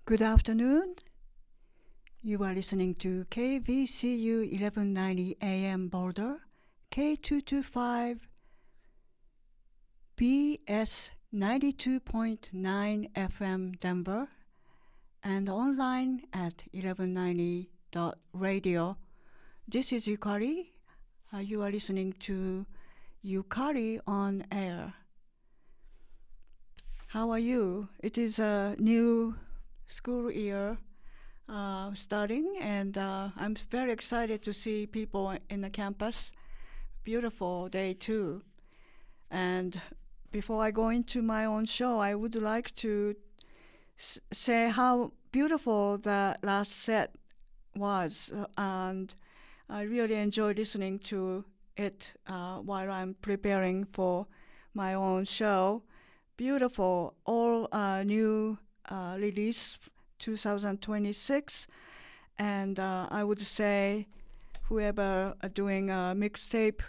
Good afternoon. You are listening to KVCU 1190 AM Boulder, K225 BS 92.9 FM Denver, and online at 1190.radio. This is Yukari. You are listening to Yukari on Air. How are you? It is a new school year starting, and I'm very excited to see people in the campus. Beautiful day too. And before I go into my own show, I would like to say how beautiful the last set was, and I really enjoy listening to it while I'm preparing for my own show. Beautiful, all new release 2026, and I would say whoever are doing a mixtape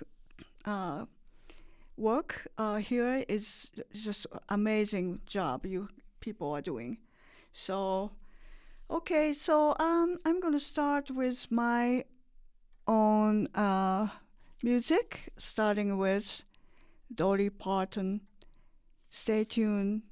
work here is just amazing job you people are doing. So okay, so I'm gonna start with my own music, starting with Dolly Parton. Stay tuned.